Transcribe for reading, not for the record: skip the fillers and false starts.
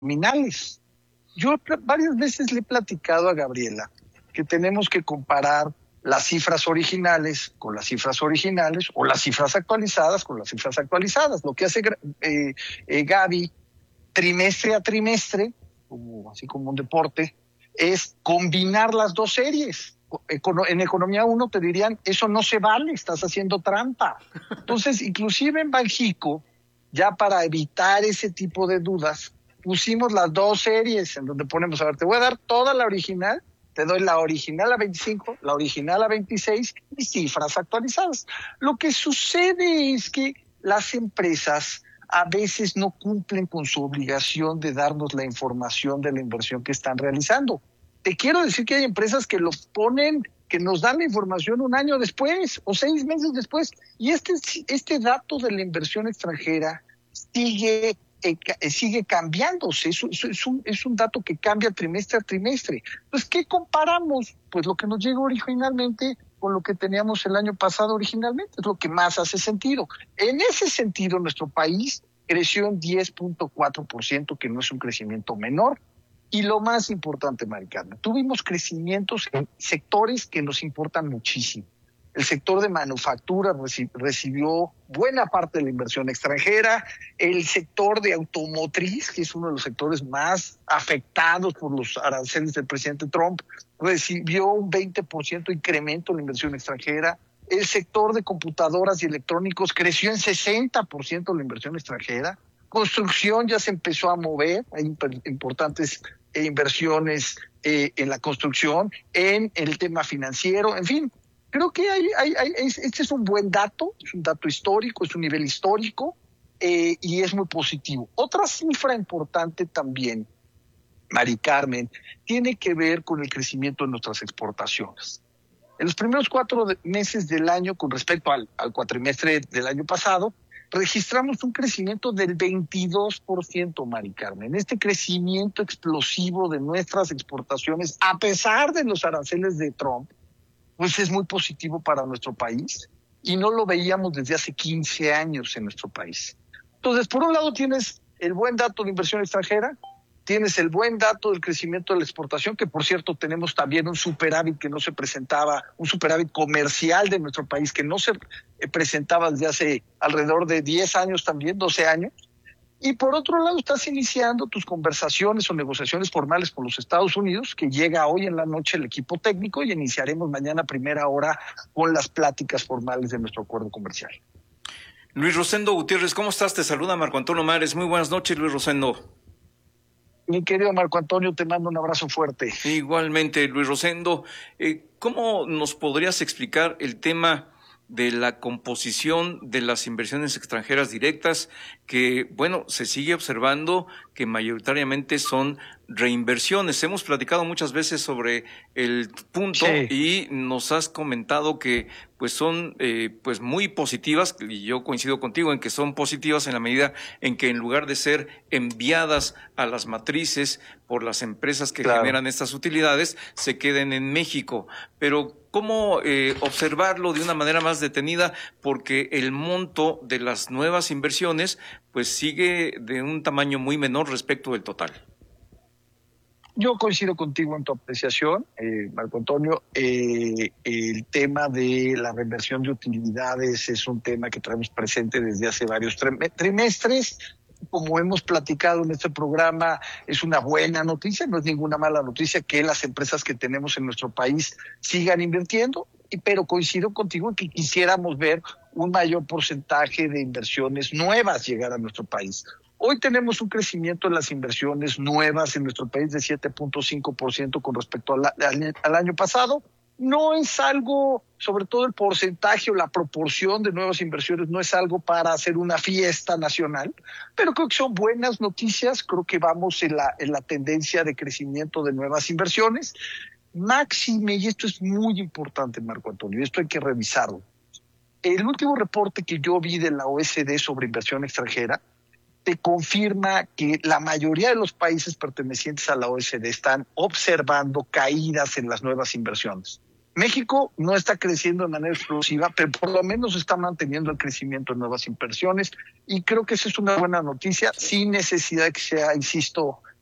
nominales. Yo varias veces le he platicado a Gabriela que tenemos que comparar las cifras originales con las cifras originales o las cifras actualizadas con las cifras actualizadas. Lo que hace Gaby trimestre a trimestre, así como un deporte, es combinar las dos series. En Economía 1 te dirían, eso no se vale, estás haciendo trampa. Entonces, inclusive en Banxico, ya para evitar ese tipo de dudas, pusimos las dos series en donde ponemos, a ver, te voy a dar toda la original, te doy la original a 25, la original a 26 y cifras actualizadas. Lo que sucede es que las empresas a veces no cumplen con su obligación de darnos la información de la inversión que están realizando. Te quiero decir que hay empresas que lo ponen, que nos dan la información un año después o 6 meses después. Y este dato de la inversión extranjera sigue cambiándose. Es un dato que cambia trimestre a trimestre. Entonces, ¿qué comparamos? Pues lo que nos llegó originalmente con lo que teníamos el año pasado originalmente. Es lo que más hace sentido. En ese sentido, nuestro país creció en 10.4%, que no es un crecimiento menor. Y lo más importante, Mari Carmen, tuvimos crecimientos en sectores que nos importan muchísimo. El sector de manufactura recibió buena parte de la inversión extranjera. El sector de automotriz, que es uno de los sectores más afectados por los aranceles del presidente Trump, recibió un 20% incremento en la inversión extranjera. El sector de computadoras y electrónicos creció en 60% la inversión extranjera. Construcción ya se empezó a mover, hay importantes inversiones en la construcción, en el tema financiero, en fin. Creo que este es un buen dato, es un dato histórico, es un nivel histórico y es muy positivo. Otra cifra importante también, Mari Carmen, tiene que ver con el crecimiento de nuestras exportaciones. En los primeros 4 meses del año, con respecto al cuatrimestre del año pasado, registramos un crecimiento del 22%, Mari Carmen. Este crecimiento explosivo de nuestras exportaciones, a pesar de los aranceles de Trump, pues es muy positivo para nuestro país y no lo veíamos desde hace 15 años en nuestro país. Entonces, por un lado tienes el buen dato de inversión extranjera, tienes el buen dato del crecimiento de la exportación, que por cierto tenemos también un superávit que no se presentaba, un superávit comercial de nuestro país que no se presentaba desde hace alrededor de 10 años también, 12 años. Y por otro lado estás iniciando tus conversaciones o negociaciones formales con los Estados Unidos, que llega hoy en la noche el equipo técnico y iniciaremos mañana a primera hora con las pláticas formales de nuestro acuerdo comercial. Luis Rosendo Gutiérrez, ¿cómo estás? Te saluda Marco Antonio Mares. Muy buenas noches, Luis Rosendo. Mi querido Marco Antonio, te mando un abrazo fuerte. Igualmente, Luis Rosendo. ¿Cómo nos podrías explicar el tema de la composición de las inversiones extranjeras directas que, bueno, se sigue observando que mayoritariamente son reinversiones? Hemos platicado muchas veces sobre el punto y nos has comentado que pues son pues muy positivas, y yo coincido contigo en que son positivas en la medida en que en lugar de ser enviadas a las matrices por las empresas que generan estas utilidades, se queden en México. Pero ¿cómo observarlo de una manera más detenida? Porque el monto de las nuevas inversiones pues sigue de un tamaño muy menor respecto del total. Yo coincido contigo en tu apreciación, Marco Antonio. El tema de la reinversión de utilidades es un tema que traemos presente desde hace varios trimestres. Como hemos platicado en este programa, es una buena noticia, no es ninguna mala noticia que las empresas que tenemos en nuestro país sigan invirtiendo, pero coincido contigo en que quisiéramos ver un mayor porcentaje de inversiones nuevas llegar a nuestro país. Hoy tenemos un crecimiento en las inversiones nuevas en nuestro país de 7.5% con respecto al año pasado. No es algo, sobre todo el porcentaje o la proporción de nuevas inversiones, no es algo para hacer una fiesta nacional, pero creo que son buenas noticias. Creo que vamos en la tendencia de crecimiento de nuevas inversiones. Máxime, y esto es muy importante, Marco Antonio, y esto hay que revisarlo. El último reporte que yo vi de la OECD sobre inversión extranjera te confirma que la mayoría de los países pertenecientes a la OECD están observando caídas en las nuevas inversiones. México no está creciendo de manera explosiva, pero por lo menos está manteniendo el crecimiento en nuevas inversiones y creo que esa es una buena noticia, sin necesidad de que sea, insisto,